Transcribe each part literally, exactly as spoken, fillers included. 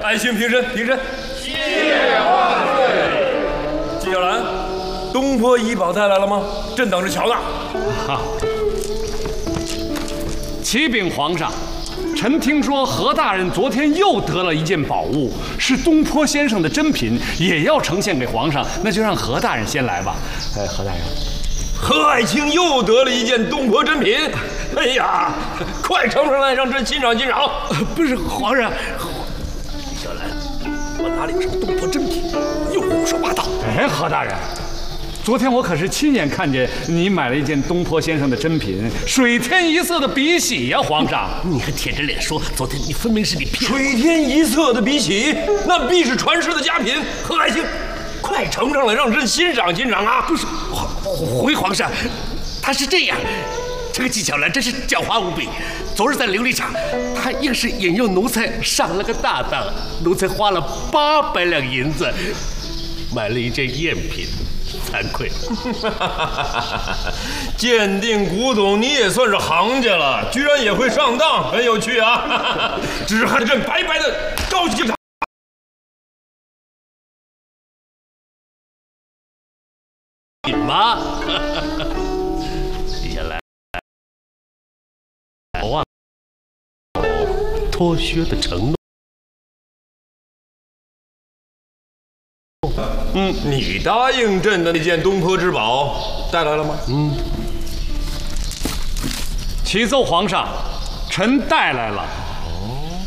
爱卿平身，平身。 谢万岁。 纪晓岚，东坡遗宝带来了吗？朕等着瞧呢。 哈。启禀皇上，臣听说何大人昨天又得了一件宝物，是东坡先生的珍品，也要呈现给皇上。那就让何大人先来吧。哎，何大人。 何爱卿又得了一件东坡珍品，哎呀，快呈上来让朕欣赏欣赏。 不是皇上，纪晓岚，我哪里有什么东坡珍品？又胡说八道！ 哎，何大人，昨天我可是亲眼看见你买了一件东坡先生的珍品，水天一色的笔洗呀，皇上！ 你还舔着脸说，昨天你分明是你骗我。 水天一色的笔洗，那必是传世的佳品。何爱卿，快呈上来让朕欣赏欣赏啊！ 不是。 回皇上，他是这样，这个纪晓岚真是狡猾无比。昨日在琉璃厂，他硬是引诱奴才上了个大当，奴才花了八百两银子买了一件赝品，惭愧。 鉴定古董你也算是行家了，居然也会上当，很有趣啊！只恨朕白白的招进场。 品吗？纪晓岚，我忘脱靴的承诺。 嗯，你答应朕的那件东坡之宝带来了吗？ 嗯。 启奏皇上，臣带来了。 哦，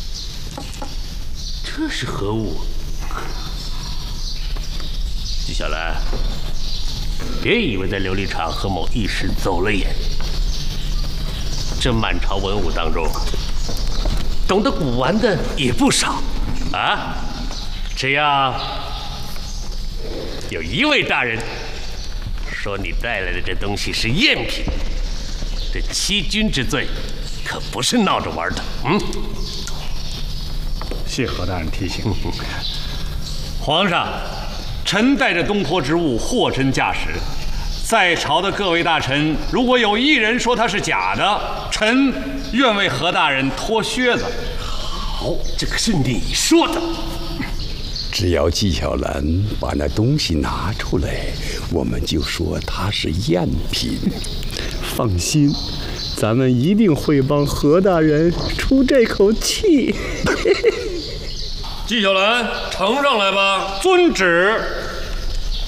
这是何物？纪晓岚。 别以为在琉璃厂和某义士走了眼，这满朝文武当中，懂得古玩的也不少啊。只要有一位大人说你带来的这东西是赝品，这欺君之罪可不是闹着玩的。嗯， 谢何大人提醒。皇上。 臣带着东坡之物货真价实，在朝的各位大臣，如果有一人说它是假的，臣愿为何大人脱靴子。 好，这可是你说的。 只要纪晓岚把那东西拿出来，我们就说它是赝品。放心，咱们一定会帮何大人出这口气。 纪晓岚，呈上来吧。 遵旨。